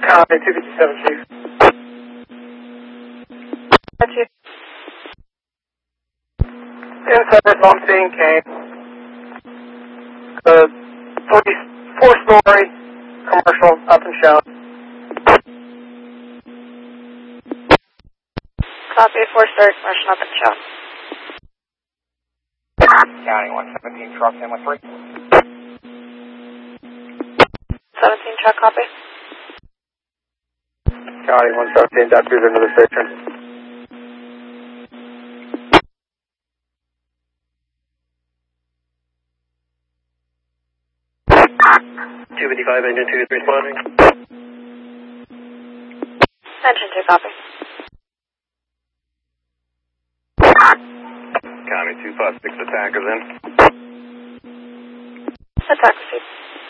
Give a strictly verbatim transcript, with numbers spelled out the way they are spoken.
Copy, two fifty-seven, Chief. Chief. In service on scene came. The three, four-story commercial up and shown. Copy, four-story commercial up and shown. County one seventeen, truck in with three. seventeen truck, copy. County one seventeen, dot cruiser into the station. two fifty-five, engine two, responding. Engine two, copy. County two five six, attack is in. Attack received.